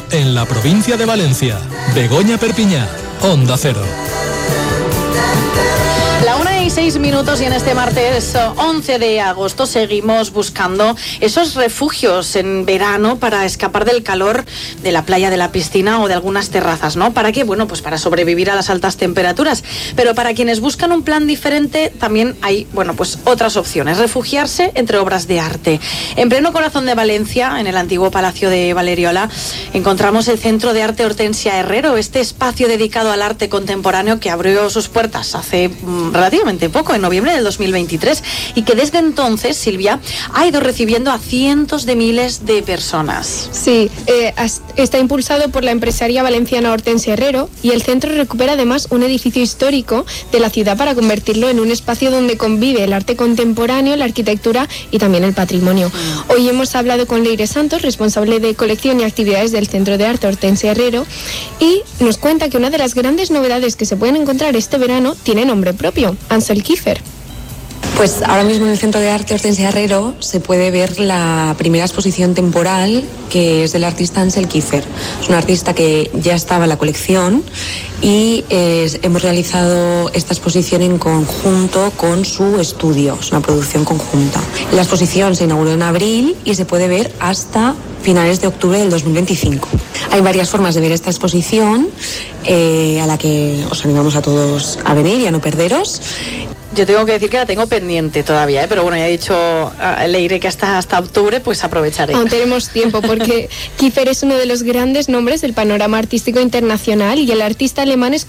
verano en la provincia de Valencia. Begoña Perpiñá, Onda Cero. 1:06 y en este martes 11 de agosto seguimos buscando esos refugios en verano para escapar del calor de la playa, de la piscina o de algunas terrazas, ¿no? ¿Para qué? Bueno, pues para sobrevivir a las altas temperaturas. Pero para quienes buscan un plan diferente también hay, bueno, pues otras opciones. Refugiarse entre obras de arte. En pleno corazón de Valencia, en el antiguo Palacio de Valeriola, encontramos el Centro de Arte Hortensia Herrero, este espacio dedicado al arte contemporáneo que abrió sus puertas hace relativamente poco, en noviembre del 2023, y que desde entonces, Silvia, ha ido recibiendo a cientos de miles de personas. Sí, está impulsado por la empresaria valenciana Hortensia Herrero, y el centro recupera además un edificio histórico de la ciudad para convertirlo en un espacio donde convive el arte contemporáneo, la arquitectura y también el patrimonio. Hoy hemos hablado con Leire Santos, responsable de colección y actividades del Centro de Arte Hortensia Herrero, y nos cuenta que una de las grandes novedades que se pueden encontrar este verano tiene nombre propio: Ansel Kiefer. Pues ahora mismo en el Centro de Arte Hortensia Herrero se puede ver la primera exposición temporal, que es del artista Ansel Kiefer. Es un artista que ya estaba en la colección y hemos realizado esta exposición en conjunto con su estudio. Es una producción conjunta. La exposición se inauguró en abril y se puede ver hasta finales de octubre del 2025. Hay varias formas de ver esta exposición, a la que os animamos a todos a venir y a no perderos. Yo tengo que decir que la tengo pendiente todavía, pero bueno, ya he dicho Leire que hasta octubre, pues aprovecharé. Aún tenemos tiempo, porque Kiefer es uno de los grandes nombres del panorama artístico internacional y el artista alemán es